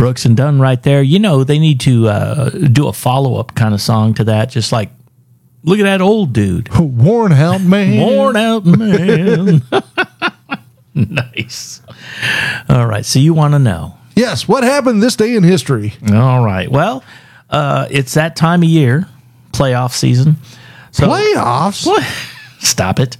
Brooks and Dunn right there. You know, they need to do a follow-up kind of song to that, just like, look at that old dude. Worn out man. Worn out man. Nice. All right, so you want to know. Yes, what happened this day in history? All right, well, it's that time of year, playoff season. So, Playoffs? What? Stop it.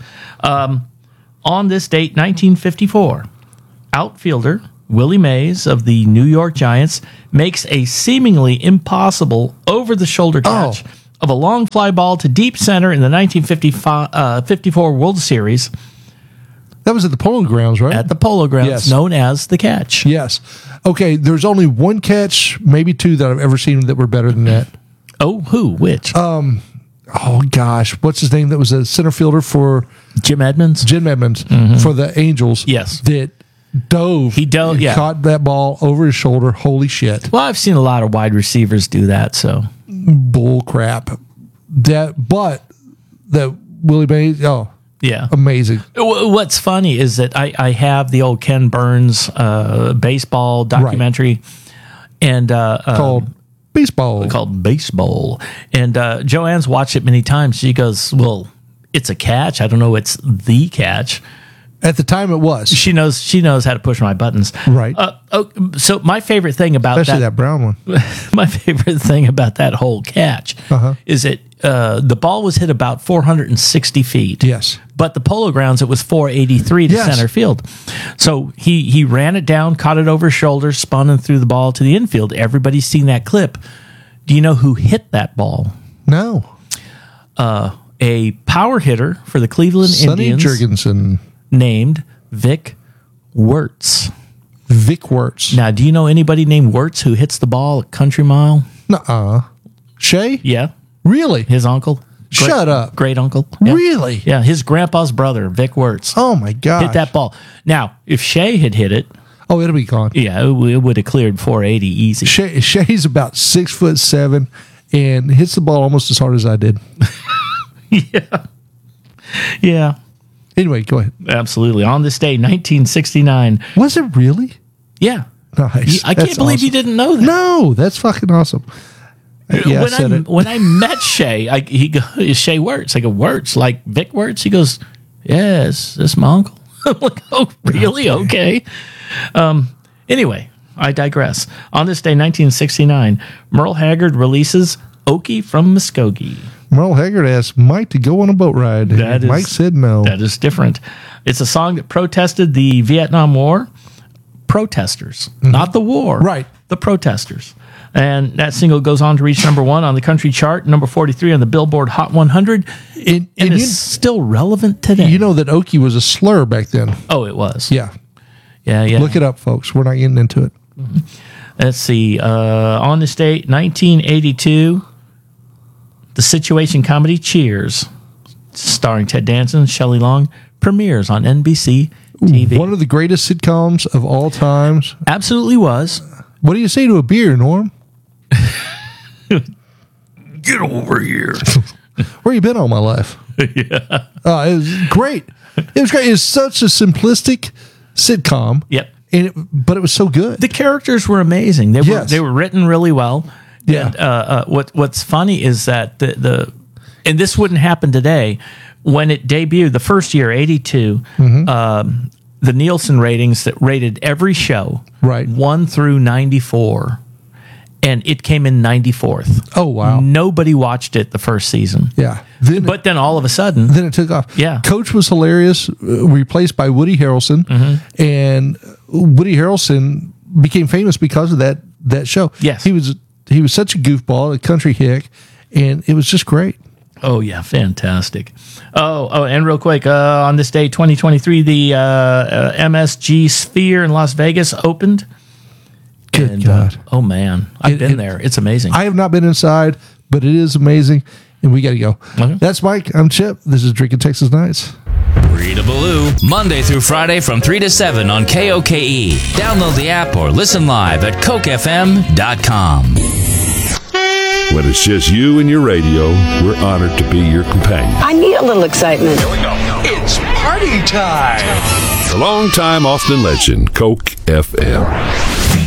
On this date, 1954, outfielder Willie Mays of the New York Giants makes a seemingly impossible over-the-shoulder catch of a long fly ball to deep center in the 1954 World Series. That was at the Polo Grounds, right? At the Polo Grounds, Yes. known as the catch. Yes. Okay, there's only one catch, maybe two, that I've ever seen that were better than that. Oh, who? Which? Oh, gosh. What's his name? That was a center fielder for Jim Edmonds? Jim Edmonds for the Angels. Yes. That dove. He dove, and yeah. caught that ball over his shoulder. Holy shit. Well, I've seen a lot of wide receivers do that, so. Bull crap. But that Willie Mays, Yeah. amazing. What's funny is that I have the old Ken Burns baseball documentary and Called baseball. called Baseball. And Joanne's watched it many times. She goes, well, it's a catch. I don't know. It's the catch. At the time it was. She knows how to push my buttons. Right. So my favorite thing about Especially that brown one. my favorite thing about that whole catch is that the ball was hit about 460 feet. Yes. But the Polo Grounds, it was 483 to Yes. center field. So he ran it down, caught it over his shoulder, spun and threw the ball to the infield. Everybody's seen that clip. Do you know who hit that ball? No. A power hitter for the Cleveland Sonny Indians Jurgensen. named Vic Wertz. Vic Wertz. Now, do you know anybody named Wertz who hits the ball at Country Mile? Nuh-uh. Shay? Yeah, Really? his uncle. Shut up. Great uncle. Yeah. Really? Yeah, his grandpa's brother, Vic Wertz, Oh, my God. hit that ball. Now, if Shea had hit it, Oh, it'll be gone. yeah, it would have cleared 480 easy. Shay's about 6'7" and hits the ball almost as hard as I did. Yeah, Anyway, go ahead. absolutely. On this day, 1969. Was it really? Yeah. Nice. I can't That's believe awesome. you didn't know that. No, that's fucking awesome. Yeah, I said it. When I met Shay, he goes, Shay Wertz. I go, Wertz, like Vic Wertz? He goes, yes, that's my uncle. I'm like, oh, really? Okay. Anyway, I digress. On this day, 1969, Merle Haggard releases Okie from Muskogee. Merle Haggard asked Mike to go on a boat ride. Mike said no. That is different. It's a song that protested the Vietnam War. Protesters, not the war. Right. The protesters. And that single goes on to reach number 1 on the country chart, number 43 on the Billboard Hot 100, And it's still relevant today. you know that Okie was a slur back then. Oh, it was. Yeah. Yeah. Look it up, folks. We're not getting into it. Let's see. On this date, 1982, the situation comedy Cheers, starring Ted Danson, Shelley Long, premieres on NBC TV. One of the greatest sitcoms of all times. Absolutely was. What do you say to a beer, Norm? Get over here. Where you been all my life? Yeah. It was great. It was great. It's such a simplistic sitcom. Yep. But it was so good. The characters were amazing. They were written really well. Yeah. And, what's funny is that and this wouldn't happen today, when it debuted the first year, 82, the Nielsen ratings that rated every show, Right. 1 through 94, and it came in 94th. Oh, wow. Nobody watched it the first season. Yeah. But then all of a sudden, Then it took off. Yeah. Coach was hilarious, replaced by Woody Harrelson. And Woody Harrelson became famous because of that show. Yes. He was such a goofball, a country hick, and it was just great. oh yeah, fantastic. Oh, and real quick, on this day, 2023, the MSG Sphere in Las Vegas opened. Good God. Oh man, I've been there. It's amazing. I have not been inside, but it is amazing, and we got to go. Okay. That's Mike. I'm Chip. This is Drinking Texas Nights. Readabaloo, Monday through Friday from 3 to 7 on KOKE. Download the app or listen live at cokefm.com. When it's just you and your radio, we're honored to be your companion. I need a little excitement. It's party time. The long-time Austin legend, Coke FM.